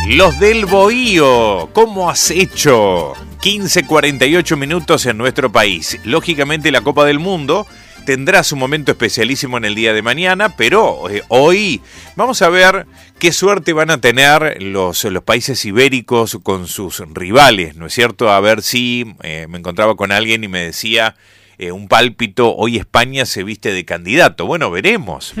Los del Bohío, ¿cómo has hecho? 15:48 minutos en nuestro país. Lógicamente la Copa del Mundo tendrá su momento especialísimo en el día de mañana, pero hoy vamos a ver qué suerte van a tener los países ibéricos con sus rivales, ¿no es cierto? A ver si me encontraba con alguien y me decía un pálpito, hoy España se viste de candidato. Bueno, veremos.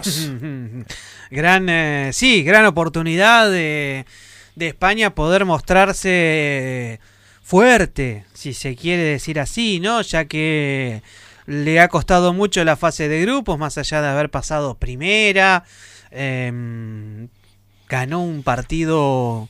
Gran oportunidad de España poder mostrarse fuerte, si se quiere decir así, ¿no? Ya que le ha costado mucho la fase de grupos, más allá de haber pasado primera. Ganó un partido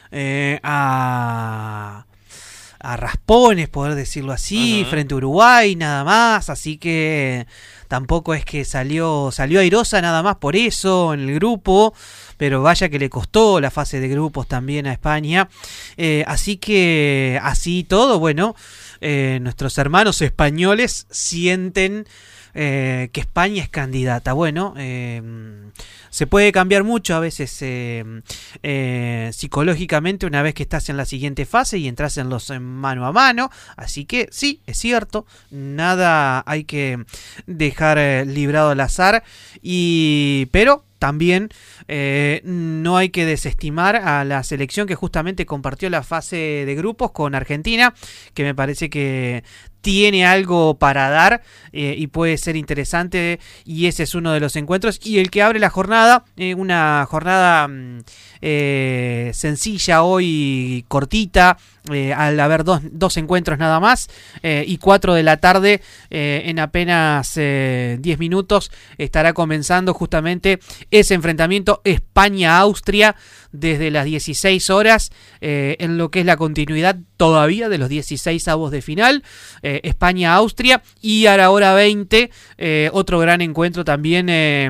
a raspones, poder decirlo así, frente a Uruguay, nada más. Así que tampoco es que salió airosa nada más por eso en el grupo, pero vaya que le costó la fase de grupos también a España. Así que así todo, bueno, nuestros hermanos españoles sienten que España es candidata. Bueno, se puede cambiar mucho a veces psicológicamente una vez que estás en la siguiente fase y entras en los mano a mano. Así que sí, es cierto, nada hay que dejar librado al azar, pero también no hay que desestimar a la selección que justamente compartió la fase de grupos con Argentina, que me parece que tiene algo para dar y puede ser interesante, y ese es uno de los encuentros y el que abre la jornada, una jornada sencilla hoy, cortita, al haber dos encuentros nada más, y 4 de la tarde, en apenas 10 minutos estará comenzando justamente ese enfrentamiento España-Austria desde las 16 horas, en lo que es la continuidad todavía de los 16avos de final, España-Austria, y a la hora 20 otro gran encuentro también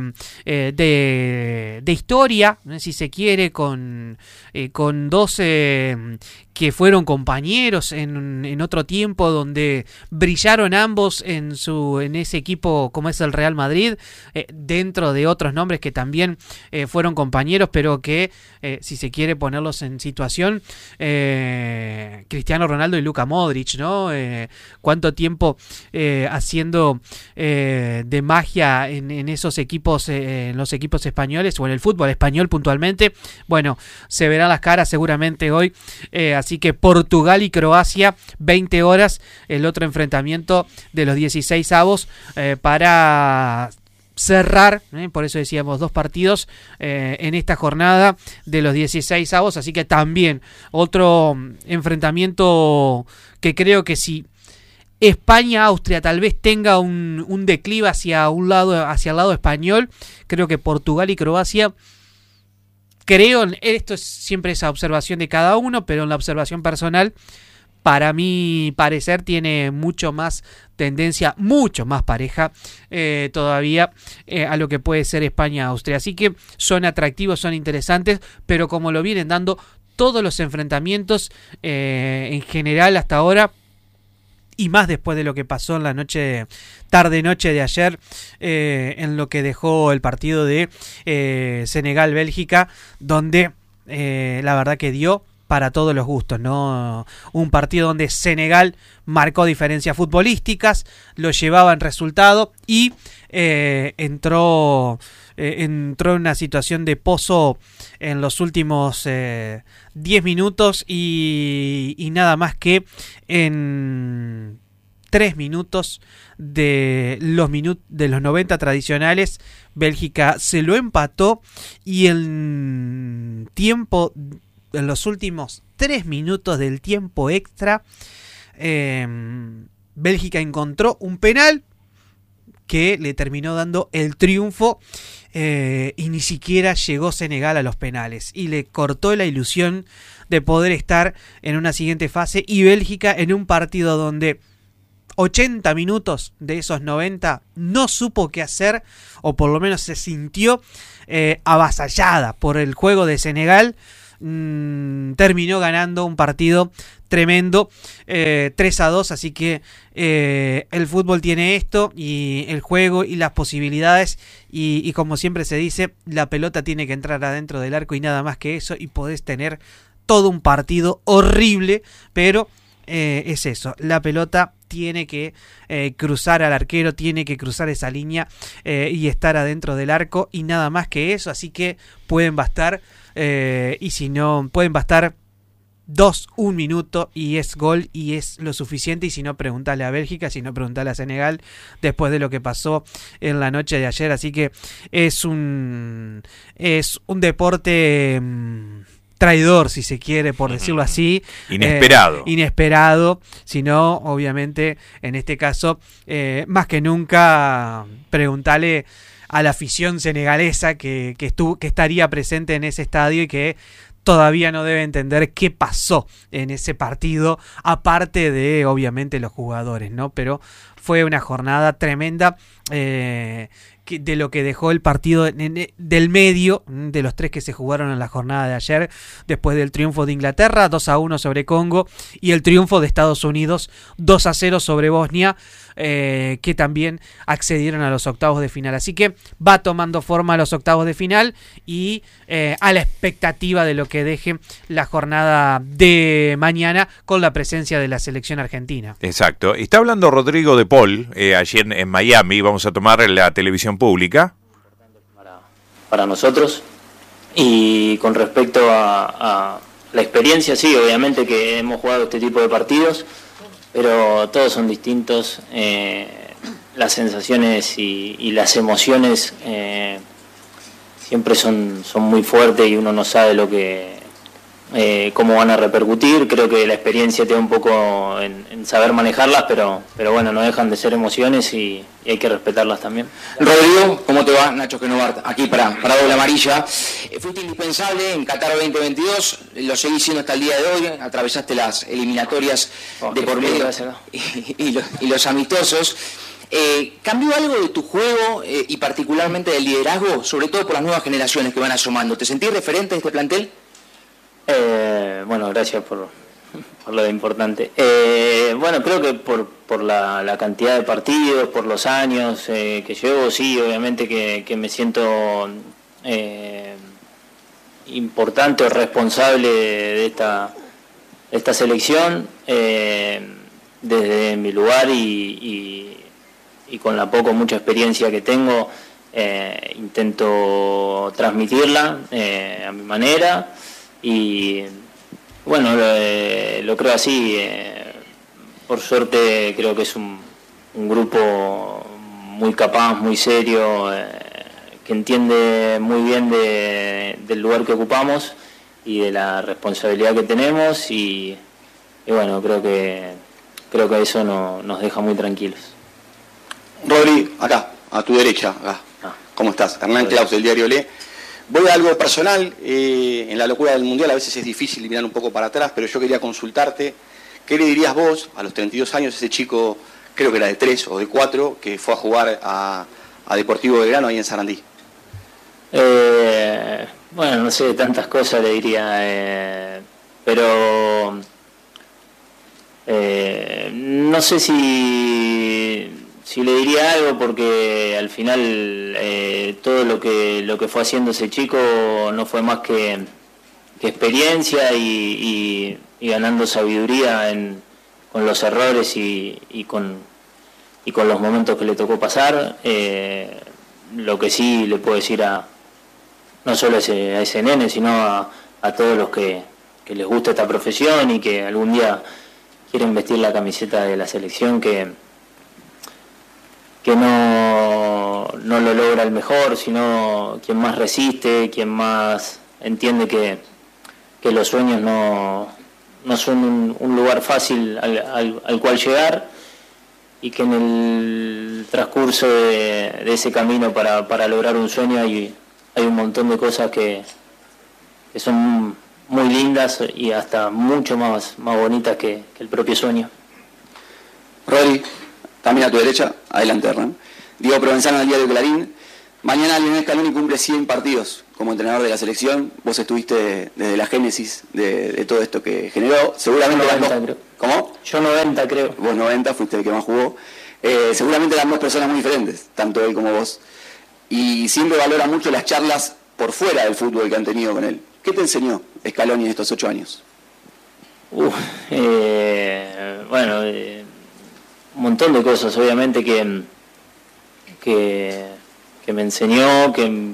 de historia, si se quiere, con 12 que fueron compañeros en otro tiempo, donde brillaron ambos en ese equipo como es el Real Madrid, dentro de otros nombres que también fueron compañeros, pero que si se quiere ponerlos en situación, Cristiano Ronaldo y Luka Modric, ¿no? Cuánto tiempo haciendo de magia en esos equipos, en los equipos españoles o en el fútbol español puntualmente. Bueno, se verán las caras seguramente hoy, así que Portugal y Croacia, 20 horas, el otro enfrentamiento de los 16avos, para cerrar, por eso decíamos 2 partidos en esta jornada de los 16avos, así que también otro enfrentamiento que creo que si España-Austria tal vez tenga un declive hacia el lado español, creo que Portugal y Croacia, creo, esto es siempre esa observación de cada uno, pero en la observación personal, para mi parecer, tiene mucho más tendencia, mucho más pareja todavía a lo que puede ser España-Austria. Así que son atractivos, son interesantes, pero como lo vienen dando todos los enfrentamientos en general hasta ahora, y más después de lo que pasó en la tarde-noche de ayer, en lo que dejó el partido de Senegal-Bélgica, donde la verdad que dio para todos los gustos, ¿no? Un partido donde Senegal marcó diferencias futbolísticas, lo llevaba en resultado y entró en una situación de pozo en los últimos 10 minutos y nada más que en 3 minutos de los 90 tradicionales, Bélgica se lo empató, y en los últimos 3 minutos del tiempo extra, Bélgica encontró un penal que le terminó dando el triunfo, y ni siquiera llegó Senegal a los penales y le cortó la ilusión de poder estar en una siguiente fase, y Bélgica en un partido donde 80 minutos de esos 90 no supo qué hacer, o por lo menos se sintió avasallada por el juego de Senegal. terminó ganando un partido tremendo, 3-2, así que el fútbol tiene esto, y el juego y las posibilidades, y como siempre se dice, la pelota tiene que entrar adentro del arco y nada más que eso, y podés tener todo un partido horrible, pero es eso, la pelota tiene que cruzar al arquero, tiene que cruzar esa línea y estar adentro del arco, y nada más que eso, así que pueden bastar, y si no, pueden bastar 1 minuto y es gol, y es lo suficiente. Y si no, preguntale a Bélgica, si no, preguntale a Senegal después de lo que pasó en la noche de ayer. Así que es un deporte traidor, si se quiere, por decirlo así. Inesperado. Inesperado, sino, obviamente, en este caso, más que nunca, preguntale a la afición senegalesa que estaría presente en ese estadio y que todavía no debe entender qué pasó en ese partido, aparte de, obviamente, los jugadores, ¿no? Pero fue una jornada tremenda de lo que dejó el partido del medio, de los 3 que se jugaron en la jornada de ayer, después del triunfo de Inglaterra, 2-1 sobre Congo, y el triunfo de Estados Unidos, 2-0 sobre Bosnia, que también accedieron a los octavos de final. Así que va tomando forma los octavos de final, y a la expectativa de lo que deje la jornada de mañana con la presencia de la selección argentina. Exacto. Está hablando Rodrigo de Paul, allí en Miami. Vamos a tomar la televisión pública. Para nosotros. Y con respecto a la experiencia, sí, obviamente que hemos jugado este tipo de partidos, pero todos son distintos. Las sensaciones y las emociones siempre son muy fuertes, y uno no sabe cómo van a repercutir. Creo que la experiencia te da un poco en saber manejarlas, pero bueno, no dejan de ser emociones y hay que respetarlas también. Rodrigo, ¿cómo te va? Nacho Genovart, aquí para Doble Amarilla. Fuiste indispensable en Qatar 2022, lo seguís siendo hasta el día de hoy, atravesaste las eliminatorias de por medio y los amistosos. ¿Cambió algo de tu juego y particularmente del liderazgo, sobre todo por las nuevas generaciones que van asomando? ¿Te sentís referente de este plantel? Bueno, gracias por lo de importante. Bueno, creo que por la cantidad de partidos, por los años que llevo, sí, obviamente que me siento importante o responsable de esta selección, desde mi lugar y con la mucha experiencia que tengo, intento transmitirla a mi manera. Y bueno, lo creo así. Por suerte creo que es un grupo muy capaz, muy serio, que entiende muy bien del lugar que ocupamos y de la responsabilidad que tenemos, y bueno, creo que eso nos deja muy tranquilos. Rodri, acá, a tu derecha, acá. ¿Cómo estás? Hernán Claus, del diario Le. Voy a algo personal. En la locura del Mundial a veces es difícil mirar un poco para atrás, pero yo quería consultarte, ¿qué le dirías vos a los 32 años, ese chico, creo que era de 3 o de 4, que fue a jugar a Deportivo Belgrano ahí en Sarandí? Bueno, no sé, tantas cosas le diría, pero no sé si le diría algo, porque al final todo lo que fue haciendo ese chico no fue más que experiencia y ganando sabiduría con los errores y con los momentos que le tocó pasar. Lo que sí le puedo decir no solo a ese nene, sino a todos los que les gusta esta profesión y que algún día quieren vestir la camiseta de la selección, que no lo logra el mejor, sino quien más resiste, quien más entiende que los sueños no son un lugar fácil al cual llegar, y que en el transcurso de ese camino para lograr un sueño hay un montón de cosas que son muy lindas y hasta mucho más bonitas que el propio sueño. Rodri, también a tu derecha, adelante Hernán. Diego Provenzano, del diario Clarín. Mañana Lionel Scaloni cumple 100 partidos como entrenador de la selección. Vos estuviste desde la génesis de todo esto que generó. Seguramente 90, creo. ¿Cómo? Yo 90, creo. Vos 90, fuiste el que más jugó. Seguramente eran dos personas muy diferentes, tanto él como vos. Y siempre valora mucho las charlas por fuera del fútbol que han tenido con él. ¿Qué te enseñó Scaloni en estos 8 años? Bueno, un montón de cosas, obviamente, que me enseñó,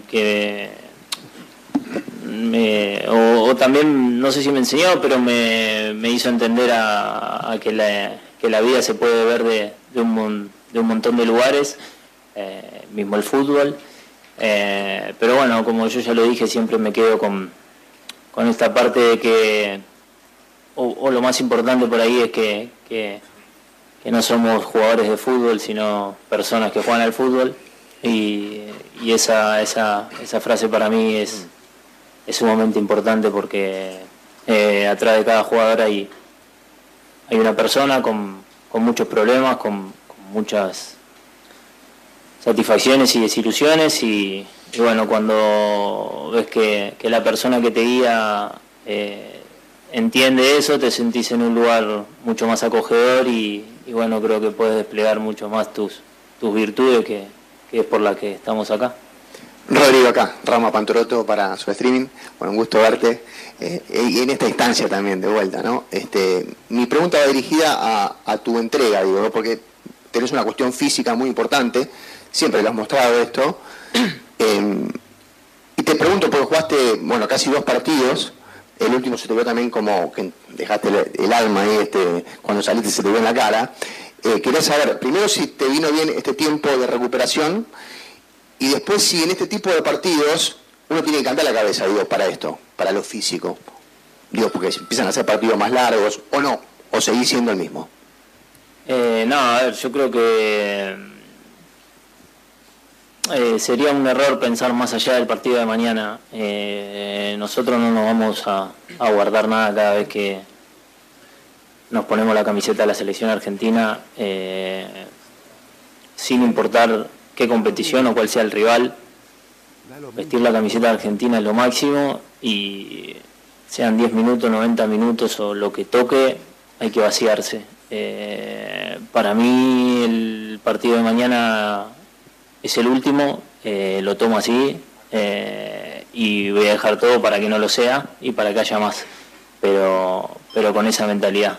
o también, no sé si me enseñó, pero me hizo entender a que la vida se puede ver de un montón de lugares, mismo el fútbol. Pero bueno, como yo ya lo dije, siempre me quedo con esta parte de que, o lo más importante por ahí es que no somos jugadores de fútbol, sino personas que juegan al fútbol. Y esa frase para mí es sumamente importante, porque atrás de cada jugador hay una persona con muchos problemas, con muchas satisfacciones y desilusiones, y bueno, cuando ves que la persona que te guía entiende eso, te sentís en un lugar mucho más acogedor, y bueno, creo que puedes desplegar mucho más tus virtudes, que es por la que estamos acá. Rodrigo, acá, Rama Pantoroto para su streaming. Bueno, un gusto verte. Y en esta instancia también, de vuelta, ¿no? Mi pregunta va dirigida a tu entrega, digo, ¿no? Porque tenés una cuestión física muy importante, siempre lo has mostrado esto. Y te pregunto, porque jugaste, bueno, casi 2 partidos. El último se te vio también como que dejaste el alma ahí, cuando saliste se te vio en la cara. Quería saber, primero, si te vino bien este tiempo de recuperación, y después si en este tipo de partidos uno tiene que cambiar la cabeza, digo, para esto, para lo físico. Digo, porque empiezan a ser partidos más largos, o no, o seguís siendo el mismo. No, a ver, yo creo que sería un error pensar más allá del partido de mañana. Nosotros no nos vamos a guardar nada cada vez que nos ponemos la camiseta de la selección argentina, sin importar qué competición o cuál sea el rival. Vestir la camiseta de Argentina es lo máximo, y sean 10 minutos, 90 minutos o lo que toque, hay que vaciarse. Para mí el partido de mañana es el último, lo tomo así, y voy a dejar todo para que no lo sea y para que haya más, pero con esa mentalidad,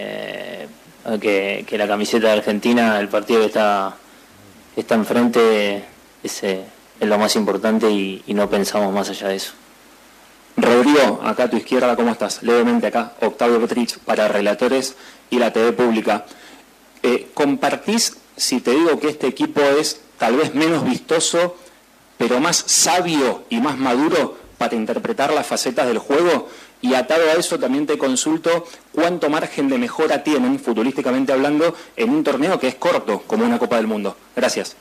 que la camiseta de Argentina, el partido que está enfrente, es lo más importante, y no pensamos más allá de eso. Rodrigo, acá a tu izquierda, ¿cómo estás? Levemente acá, Octavio Petrich para Relatores y la TV Pública. ¿Compartís si te digo que este equipo es tal vez menos vistoso, pero más sabio y más maduro para interpretar las facetas del juego? Y atado a eso también te consulto cuánto margen de mejora tienen, futbolísticamente hablando, en un torneo que es corto, como una Copa del Mundo. Gracias.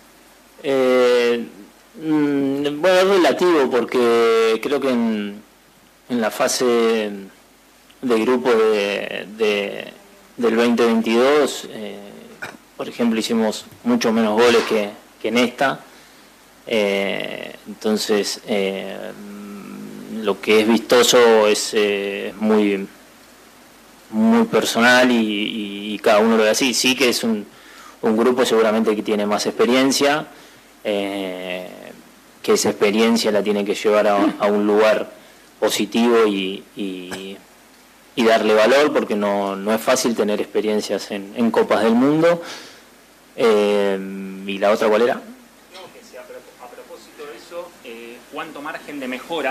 Bueno, es relativo, porque creo que en la fase de grupo del 2022, por ejemplo, hicimos mucho menos goles que en esta. Entonces, lo que es vistoso es muy personal, y cada uno lo ve así. Sí que es un grupo seguramente que tiene más experiencia, que esa experiencia la tiene que llevar a un lugar positivo y darle valor, porque no es fácil tener experiencias en Copas del Mundo. ¿Y la otra cuál era? A propósito de eso, ¿cuánto margen de mejora?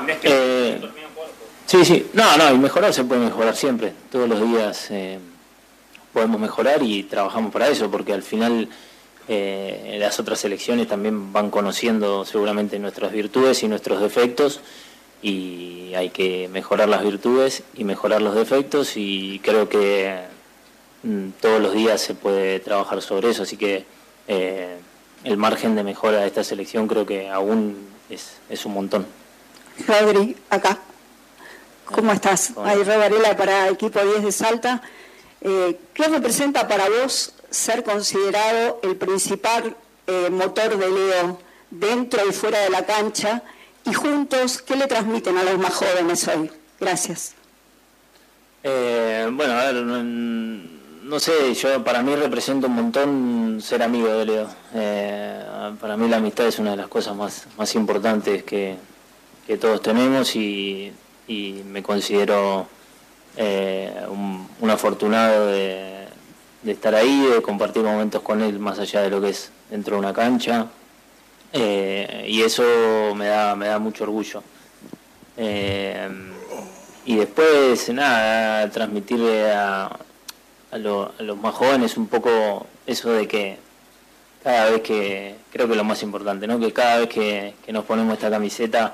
Sí, no, y mejorar se puede mejorar siempre, todos los días podemos mejorar, y trabajamos para eso, porque al final las otras selecciones también van conociendo seguramente nuestras virtudes y nuestros defectos, y hay que mejorar las virtudes y mejorar los defectos, y creo que todos los días se puede trabajar sobre eso, así que el margen de mejora de esta selección creo que aún es un montón. Rodri, acá. ¿Cómo estás? Ayrre Varela para Equipo 10 de Salta. ¿Qué representa para vos ser considerado el principal motor de Leo dentro y fuera de la cancha, y juntos, ¿qué le transmiten a los más jóvenes hoy? Gracias. Bueno, a ver, no sé, yo para mí representa un montón ser amigo de Leo. Para mí la amistad es una de las cosas más importantes que todos tenemos y me considero un afortunado de estar ahí, de compartir momentos con él más allá de lo que es dentro de una cancha, y eso me da mucho orgullo. Y después, nada, transmitirle a los más jóvenes un poco eso de que cada vez que, creo que es lo más importante, ¿no? Que cada vez que nos ponemos esta camiseta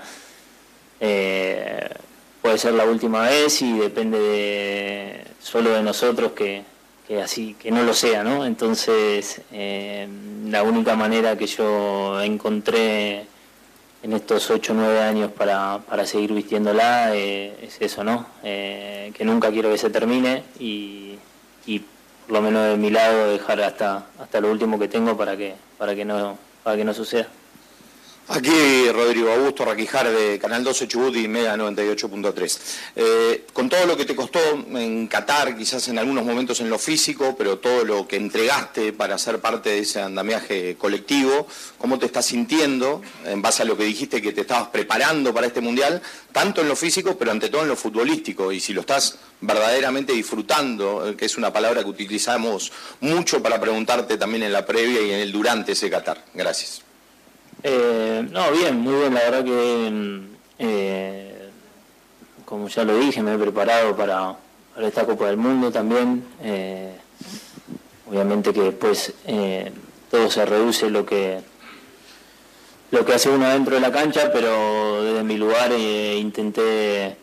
puede ser la última vez y depende solo de nosotros que no lo sea, ¿no? Entonces, la única manera que yo encontré en estos 8 o 9 años para seguir vistiéndola es eso, ¿no? Que nunca quiero que se termine y por lo menos de mi lado dejar hasta lo último que tengo para que no suceda. Aquí Rodrigo Augusto Raquijar de Canal 12 Chubut y Mega 98.3. Con todo lo que te costó en Qatar, quizás en algunos momentos en lo físico, pero todo lo que entregaste para ser parte de ese andamiaje colectivo, ¿cómo te estás sintiendo en base a lo que dijiste que te estabas preparando para este Mundial, tanto en lo físico, pero ante todo en lo futbolístico? Y si lo estás verdaderamente disfrutando, que es una palabra que utilizamos mucho para preguntarte también en la previa y en el durante ese Qatar. Gracias. No, bien, muy bien, la verdad que como ya lo dije, me he preparado para esta Copa del Mundo también. Obviamente que después todo se reduce lo que hace uno dentro de la cancha, pero desde mi lugar intenté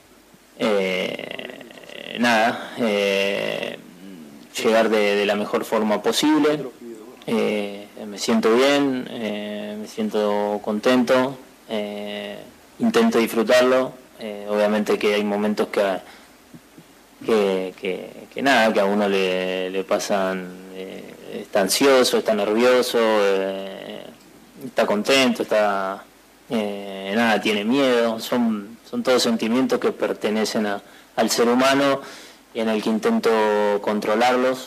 llegar de la mejor forma posible. Me siento bien, me siento contento, intento disfrutarlo. Obviamente que hay momentos que a uno le pasan, está ansioso, está nervioso, está contento, tiene miedo. Son todos sentimientos que pertenecen al ser humano y en el que intento controlarlos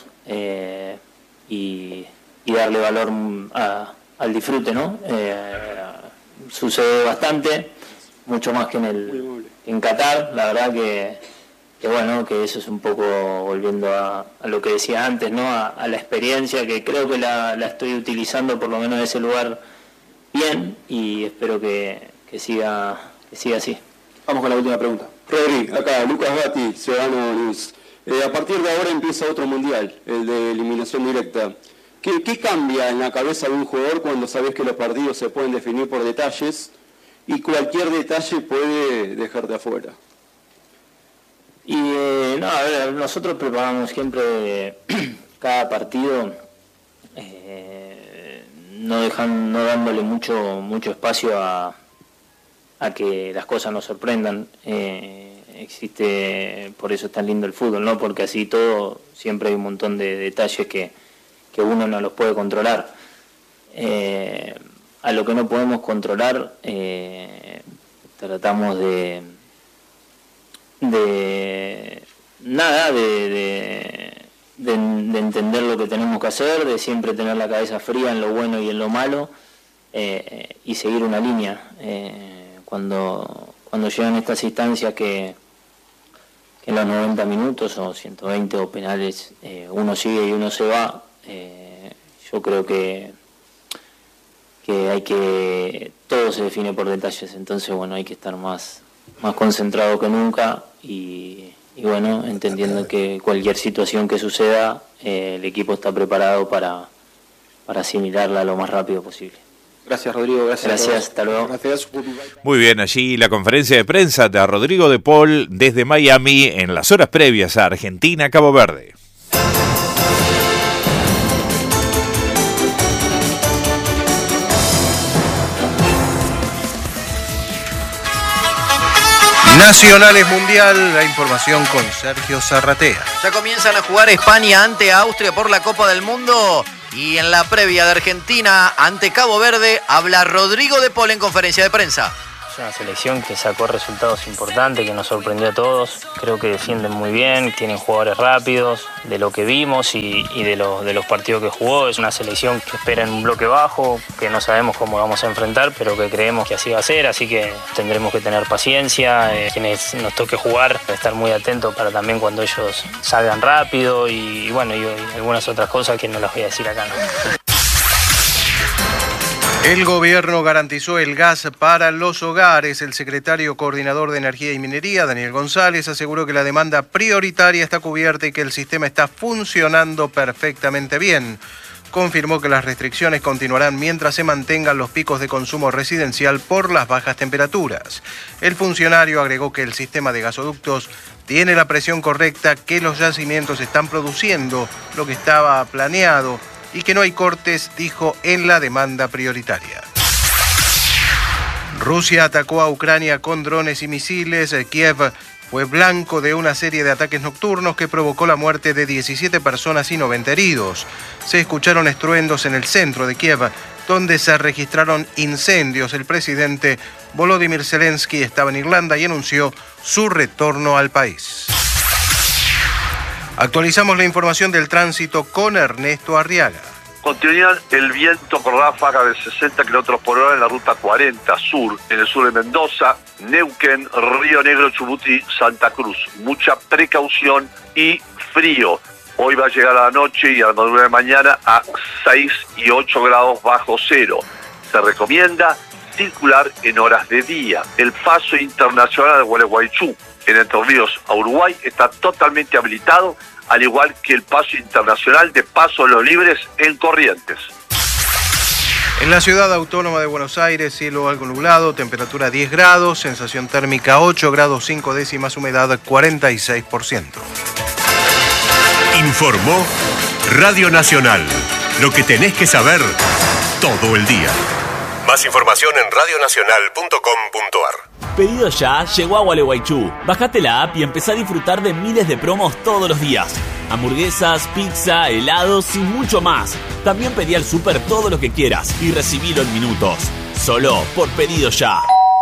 y darle valor al disfrute, ¿no? Sucede bastante, mucho más que en Qatar. La verdad que eso es un poco volviendo a lo que decía antes, ¿no? A la experiencia que creo que la estoy utilizando por lo menos en ese lugar bien y espero que siga así. Vamos con la última pregunta. Rodri, acá Lucas Batti, Ciudadano News. A partir de ahora empieza otro mundial, el de eliminación directa. ¿Qué cambia en la cabeza de un jugador cuando sabes que los partidos se pueden definir por detalles y cualquier detalle puede dejarte afuera? Y a ver, nosotros preparamos siempre cada partido, no dándole mucho espacio a que las cosas nos sorprendan. Existe, por eso es tan lindo el fútbol, ¿no? Porque así todo siempre hay un montón de detalles que uno no los puede controlar. A lo que no podemos controlar, tratamos de entender lo que tenemos que hacer, de siempre tener la cabeza fría en lo bueno y en lo malo, y seguir una línea. Cuando llegan estas instancias que en los 90 minutos o 120 o penales uno sigue y uno se va, yo creo que todo se define por detalles. Entonces hay que estar más concentrado que nunca y entendiendo que cualquier situación que suceda, el equipo está preparado para asimilarla lo más rápido posible. Gracias, Rodrigo. Gracias, hasta luego. Gracias. Muy bien, allí la conferencia de prensa de Rodrigo de Paul desde Miami en las horas previas a Argentina-Cabo Verde. Nacionales Mundial, la información con Sergio Zarratea. Ya comienzan a jugar España ante Austria por la Copa del Mundo Y en la previa de Argentina ante Cabo Verde habla Rodrigo de Paul en conferencia de prensa. Es una selección que sacó resultados importantes, que nos sorprendió a todos. Creo que defienden muy bien, tienen jugadores rápidos, de lo que vimos y de los partidos que jugó. Es una selección que espera en un bloque bajo, que no sabemos cómo vamos a enfrentar, pero que creemos que así va a ser, así que tendremos que tener paciencia. Quienes nos toque jugar, estar muy atentos para también cuando ellos salgan rápido y algunas otras cosas que no las voy a decir acá, ¿no? El gobierno garantizó el gas para los hogares. El secretario coordinador de Energía y Minería, Daniel González, aseguró que la demanda prioritaria está cubierta y que el sistema está funcionando perfectamente bien. Confirmó que las restricciones continuarán mientras se mantengan los picos de consumo residencial por las bajas temperaturas. El funcionario agregó que el sistema de gasoductos tiene la presión correcta, que los yacimientos están produciendo lo que estaba planeado y que no hay cortes, dijo, en la demanda prioritaria. Rusia atacó a Ucrania con drones y misiles. Kiev fue blanco de una serie de ataques nocturnos que provocó la muerte de 17 personas y 90 heridos. Se escucharon estruendos en el centro de Kiev, donde se registraron incendios. El presidente Volodymyr Zelensky estaba en Irlanda y anunció su retorno al país. Actualizamos la información del tránsito con Ernesto Arriaga. Continúan el viento con ráfagas de 60 km por hora en la ruta 40 sur, en el sur de Mendoza, Neuquén, Río Negro, Chubutí, Santa Cruz. Mucha precaución y frío. Hoy va a llegar a la noche y a la madrugada de mañana a 6 y 8 grados bajo cero. Se recomienda circular en horas de día. El paso internacional de Gualeguaychú en Entre Ríos a Uruguay está totalmente habilitado, al igual que el paso internacional de Paso de los Libres en Corrientes. En la ciudad autónoma de Buenos Aires, cielo algo nublado, temperatura 10 grados, sensación térmica 8 grados 5 décimas, humedad 46%. Informó Radio Nacional. Lo que tenés que saber todo el día. Más información en radionacional.com.ar. Pedido Ya llegó a Gualeguaychú. Bajate la app y empezá a disfrutar de miles de promos todos los días. Hamburguesas, pizza, helados y mucho más. También pedí al súper todo lo que quieras y recibilo en minutos. Solo por Pedido Ya.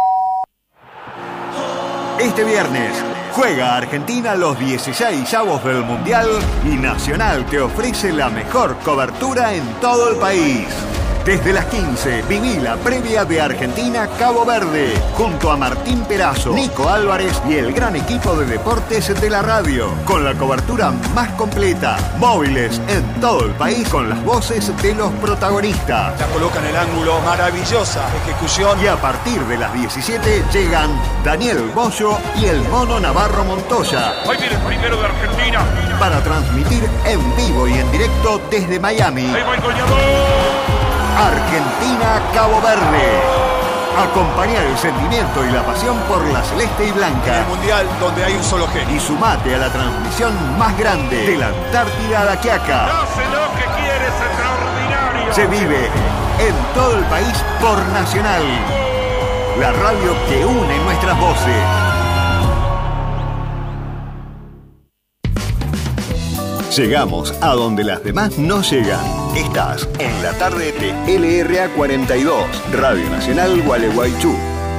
Este viernes juega Argentina los 16avos del Mundial y Nacional te ofrece la mejor cobertura en todo el país. Desde las 15, viví la previa de Argentina-Cabo Verde, junto a Martín Perazo, Nico Álvarez y el gran equipo de deportes de la radio, con la cobertura más completa, móviles en todo el país con las voces de los protagonistas. La coloca en el ángulo, maravillosa ejecución. Y a partir de las 17 llegan Daniel Bollo y el Mono Navarro Montoya. Ahí viene el primero de Argentina. Para transmitir en vivo y en directo desde Miami. Ahí va el goleador. Argentina-Cabo Verde. Acompañar el sentimiento y la pasión por la celeste y blanca. En el Mundial donde hay un solo genio. Y sumate a la transmisión más grande de la Antártida a la Quiaca. Hace lo que quieres, extraordinario. Se vive en todo el país por Nacional. La radio que une nuestras voces. Llegamos a donde las demás no llegan. Estás en la tarde de LRA 42, Radio Nacional Gualeguaychú.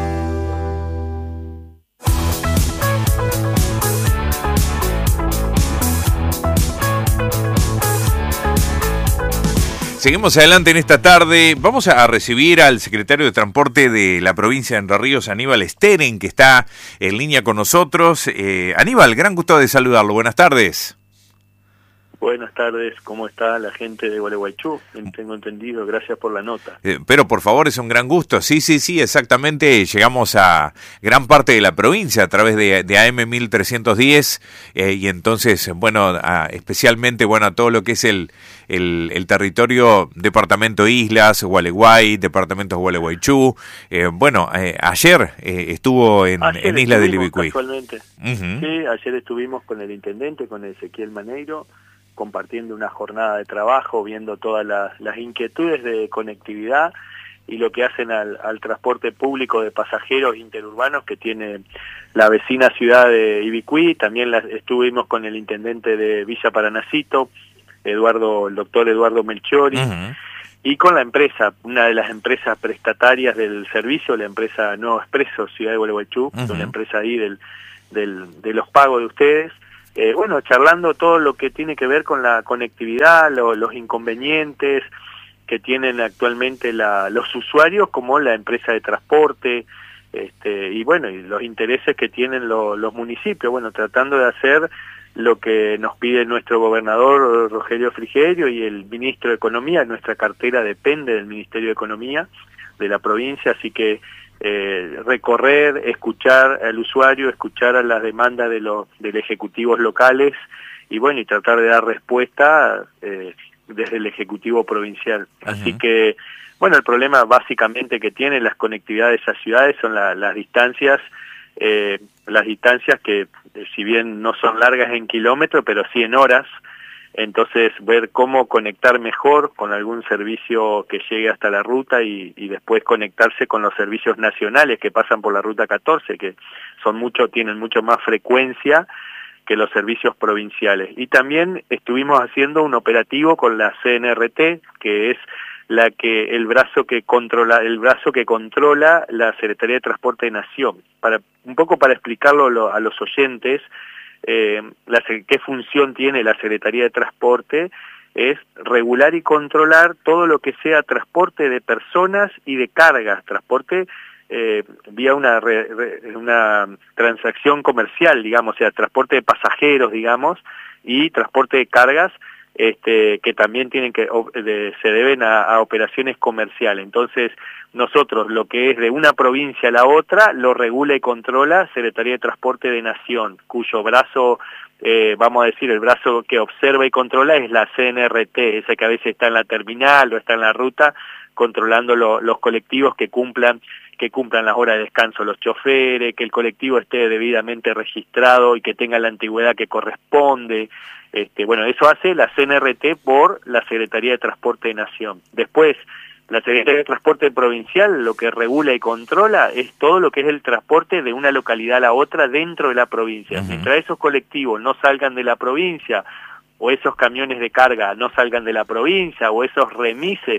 Seguimos adelante en esta tarde. Vamos a recibir al secretario de Transporte de la provincia de Entre Ríos, Aníbal Steren, que está en línea con nosotros. Aníbal, gran gusto de saludarlo. Buenas tardes. Buenas tardes, ¿cómo está la gente de Gualeguaychú? Tengo entendido, gracias por la nota. Pero por favor, es un gran gusto. Sí, exactamente. Llegamos a gran parte de la provincia a través de AM 1310 y entonces, especialmente, a todo lo que es el territorio, departamento Islas, Gualeguay, departamentos Gualeguaychú. Ayer estuvo en Isla del Ibicuí. Casualmente. Sí, ayer estuvimos con el intendente, con Ezequiel Maneiro, compartiendo una jornada de trabajo, viendo todas las inquietudes de conectividad y lo que hacen al transporte público de pasajeros interurbanos que tiene la vecina ciudad de Ibicuí. También estuvimos con el intendente de Villa Paranacito, el doctor Eduardo Melchiori, y con la empresa, una de las empresas prestatarias del servicio, la empresa Nuevo Expreso Ciudad de Gualeguaychú, una empresa ahí de los pagos de ustedes. Bueno, charlando todo lo que tiene que ver con la conectividad, los inconvenientes que tienen actualmente los usuarios, como la empresa de transporte, y bueno, y los intereses que tienen los municipios, bueno, tratando de hacer lo que nos pide nuestro gobernador Rogelio Frigerio y el ministro de Economía. Nuestra cartera depende del Ministerio de Economía de la provincia, así que recorrer, escuchar al usuario, escuchar a las demandas de los ejecutivos locales y bueno, y tratar de dar respuesta desde el Ejecutivo Provincial. Así que, bueno, el problema básicamente que tienen las conectividades de esas ciudades son las distancias que si bien no son largas en kilómetros, pero sí en horas. Entonces, ver cómo conectar mejor con algún servicio que llegue hasta la ruta y después conectarse con los servicios nacionales que pasan por la ruta 14, que tienen mucho más frecuencia que los servicios provinciales. Y también estuvimos haciendo un operativo con la CNRT, que es el brazo que controla la Secretaría de Transporte de Nación. Un poco para explicarlo a los oyentes, qué función tiene la Secretaría de Transporte, es regular y controlar todo lo que sea transporte de personas y de cargas, transporte vía una transacción comercial, digamos, o sea, transporte de pasajeros, digamos, y transporte de cargas, que también se deben a operaciones comerciales. Entonces, nosotros lo que es de una provincia a la otra lo regula y controla Secretaría de Transporte de Nación, cuyo brazo, vamos a decir, el brazo que observa y controla es la CNRT, esa que a veces está en la terminal o está en la ruta, controlando los colectivos que cumplan las horas de descanso los choferes, que el colectivo esté debidamente registrado y que tenga la antigüedad que corresponde. Bueno, eso hace la CNRT por la Secretaría de Transporte de Nación. Después, la Secretaría de Transporte Provincial lo que regula y controla es todo lo que es el transporte de una localidad a la otra dentro de la provincia. Mientras esos colectivos no salgan de la provincia, o esos camiones de carga no salgan de la provincia, o esos remises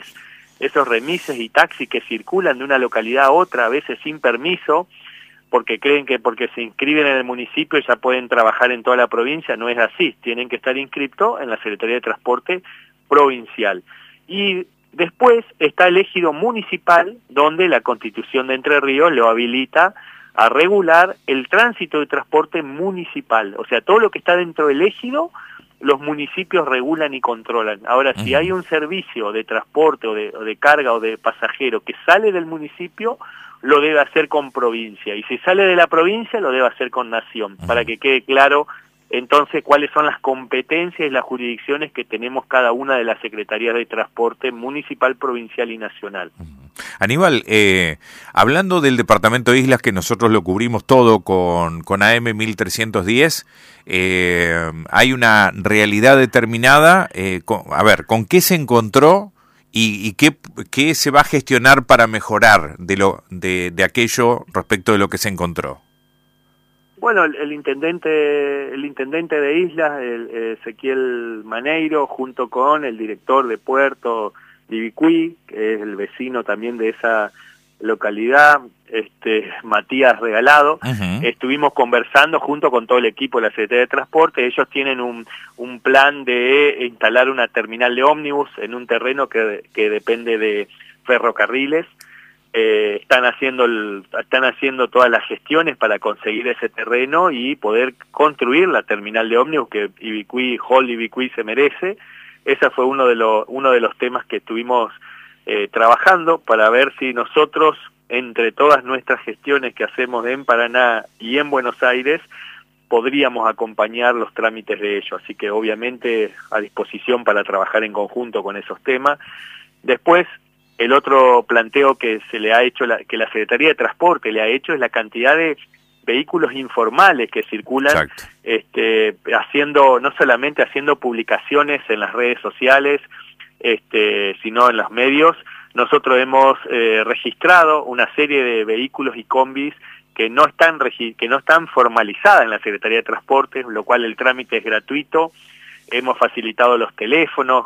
y taxis que circulan de una localidad a otra, a veces sin permiso, porque creen que porque se inscriben en el municipio ya pueden trabajar en toda la provincia. No es así, tienen que estar inscriptos en la Secretaría de Transporte Provincial. Y después está el ejido municipal, donde la Constitución de Entre Ríos lo habilita a regular el tránsito de transporte municipal. O sea, todo lo que está dentro del ejido, los municipios regulan y controlan. Ahora, si hay un servicio de transporte o de carga o de pasajero que sale del municipio, lo debe hacer con provincia. Y si sale de la provincia, lo debe hacer con nación, para que quede claro entonces cuáles son las competencias y las jurisdicciones que tenemos cada una de las secretarías de transporte municipal, provincial y nacional. Aníbal, hablando del departamento de Islas, que nosotros lo cubrimos todo con AM 1310, hay una realidad determinada. ¿Con qué se encontró y qué se va a gestionar para mejorar de aquello respecto de lo que se encontró? Bueno, el intendente de Islas, Ezequiel Maneiro, junto con el director de Puerto Ibicuí, que es el vecino también de esa localidad, Matías Regalado, estuvimos conversando junto con todo el equipo de la Secretaría de Transporte. Ellos tienen un plan de instalar una terminal de ómnibus en un terreno que depende de ferrocarriles. Están haciendo todas las gestiones para conseguir ese terreno y poder construir la terminal de ómnibus que Hall Ibicuí se merece. Ese fue uno de los temas que estuvimos trabajando para ver si nosotros, entre todas nuestras gestiones que hacemos en Paraná y en Buenos Aires, podríamos acompañar los trámites de ellos. Así que obviamente a disposición para trabajar en conjunto con esos temas. Después, el otro planteo que se le ha hecho, que la Secretaría de Transporte le ha hecho, es la cantidad de vehículos informales que circulan, no solamente haciendo publicaciones en las redes sociales, sino en los medios. Nosotros hemos registrado una serie de vehículos y combis que no están formalizadas en la Secretaría de Transporte, lo cual el trámite es gratuito. hemos facilitado los teléfonos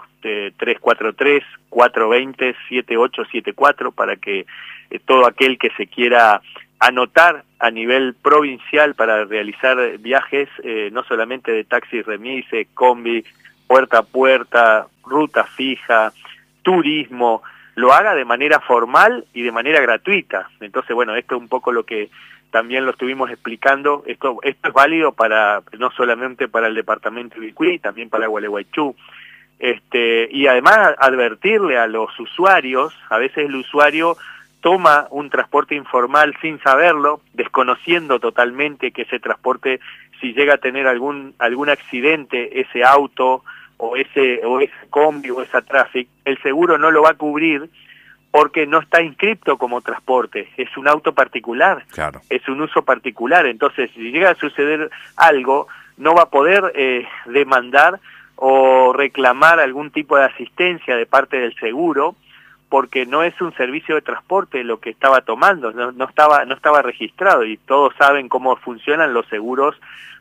343-420-7874 para que todo aquel que se quiera anotar a nivel provincial para realizar viajes, no solamente de taxi remise, combi, puerta a puerta, ruta fija, turismo, lo haga de manera formal y de manera gratuita. Entonces, bueno, esto es un poco lo que también lo estuvimos explicando. Esto es válido para no solamente para el departamento de Ibicuí, también para Gualeguaychú. Y además advertirle a los usuarios, a veces el usuario toma un transporte informal sin saberlo, desconociendo totalmente que ese transporte, si llega a tener algún accidente, ese auto o ese combi o esa traffic, el seguro no lo va a cubrir porque no está inscripto como transporte, es un auto particular, claro, es un uso particular. Entonces, si llega a suceder algo, no va a poder demandar o reclamar algún tipo de asistencia de parte del seguro, porque no es un servicio de transporte lo que estaba tomando, no estaba registrado, y todos saben cómo funcionan los seguros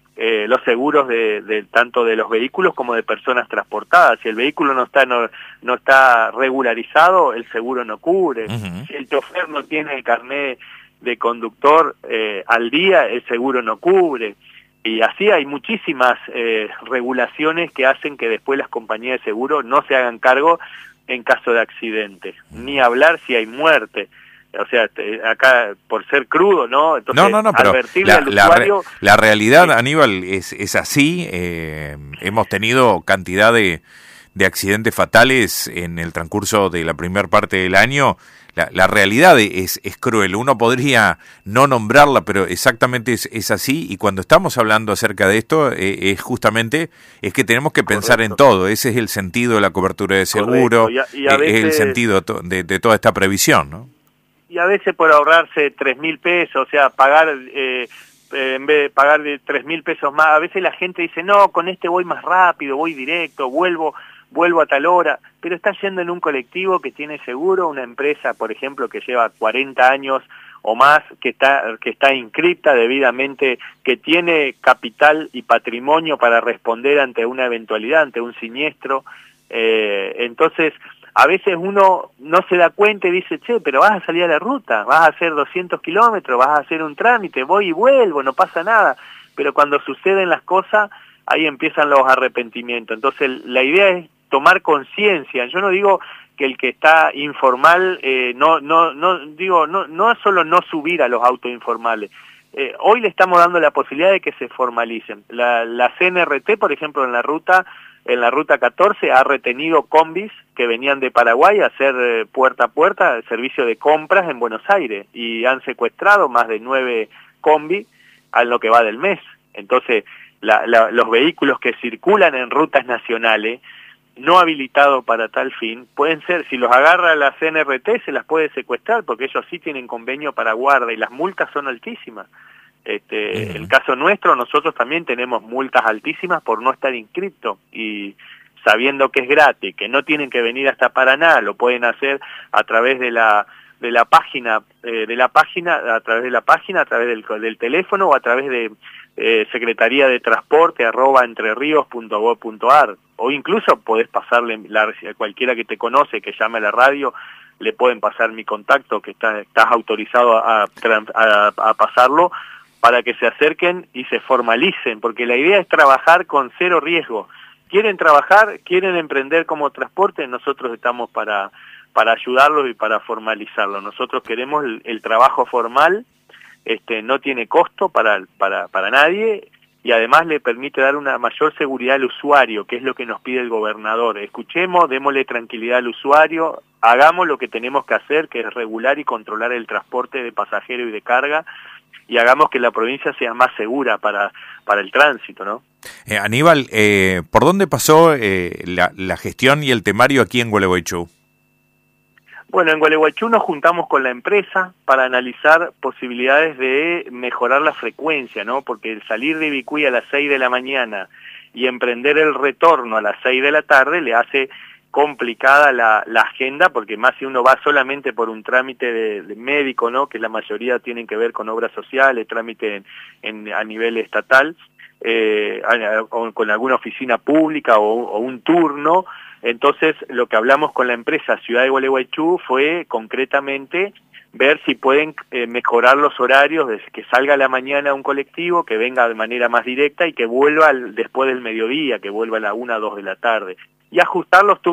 de tanto de los vehículos como de personas transportadas. Si el vehículo no está regularizado, el seguro no cubre. Si el chofer no tiene el carnet de conductor al día, el seguro no cubre. Y así hay muchísimas regulaciones que hacen que después las compañías de seguro no se hagan cargo en caso de accidente, ni hablar si hay muerte. O sea, acá por ser crudo, ¿no? Entonces, no, pero advertirle al usuario... la realidad, Aníbal, es así. Hemos tenido cantidad de accidentes fatales en el transcurso de la primera parte del año. La realidad es cruel. Uno podría no nombrarla, pero exactamente es así. Y cuando estamos hablando acerca de esto, es justamente que tenemos que pensar en todo. Ese es el sentido de la cobertura de seguro, y a veces, es el sentido de toda esta previsión, ¿no? Y a veces por ahorrarse 3.000 pesos, o sea, pagar en vez de pagar 3.000 pesos más, a veces la gente dice, no, con este voy más rápido, voy directo, vuelvo a tal hora, pero está yendo en un colectivo que tiene seguro, una empresa, por ejemplo, que lleva 40 años o más, que está inscripta debidamente, que tiene capital y patrimonio para responder ante una eventualidad, ante un siniestro. Entonces, a veces uno no se da cuenta y dice, che, pero vas a salir a la ruta, vas a hacer 200 kilómetros, vas a hacer un trámite, voy y vuelvo, no pasa nada. Pero cuando suceden las cosas, ahí empiezan los arrepentimientos. Entonces, la idea es tomar conciencia. Yo no digo que el que está informal, no solo no subir a los autos informales. Hoy le estamos dando la posibilidad de que se formalicen. La CNRT, por ejemplo, en la ruta 14 ha retenido combis que venían de Paraguay a hacer puerta a puerta el servicio de compras en Buenos Aires, y han secuestrado más de 9 combis a lo que va del mes. Entonces, los vehículos que circulan en rutas nacionales no habilitados para tal fin, pueden ser, si los agarra la CNRT, se las puede secuestrar, porque ellos sí tienen convenio para guarda, y las multas son altísimas. El caso nuestro, nosotros también tenemos multas altísimas por no estar inscripto, y sabiendo que es gratis, que no tienen que venir hasta Paraná, lo pueden hacer a través de la página, a través del teléfono, o a través de Secretaría de Transporte @entrerios.gov.ar, o incluso podés pasarle cualquiera que te conoce, que llame a la radio, le pueden pasar mi contacto, que estás autorizado a pasarlo, para que se acerquen y se formalicen, porque la idea es trabajar con cero riesgo. Quieren trabajar, quieren emprender como transporte, nosotros estamos para ayudarlos y para formalizarlo. Nosotros queremos el trabajo formal, no tiene costo para nadie, y además le permite dar una mayor seguridad al usuario, que es lo que nos pide el gobernador. Escuchemos, démosle tranquilidad al usuario, hagamos lo que tenemos que hacer, que es regular y controlar el transporte de pasajeros y de carga, y hagamos que la provincia sea más segura para el tránsito, ¿no? Aníbal, ¿por dónde pasó la gestión y el temario aquí en Gualeguaychú? Bueno, en Gualeguaychú nos juntamos con la empresa para analizar posibilidades de mejorar la frecuencia, ¿no? Porque el salir de Ibicuí a las 6 de la mañana y emprender el retorno a las 6 de la tarde le hace complicada la agenda, porque más si uno va solamente por un trámite de médico, ¿no? Que la mayoría tienen que ver con obras sociales, trámite a nivel estatal, con alguna oficina pública o un turno. Entonces lo que hablamos con la empresa Ciudad de Gualeguaychú fue concretamente ver si pueden mejorar los horarios, de que salga a la mañana un colectivo, que venga de manera más directa y que vuelva después del mediodía, que vuelva a la 1 o 2 de la tarde, y ajustar los turnos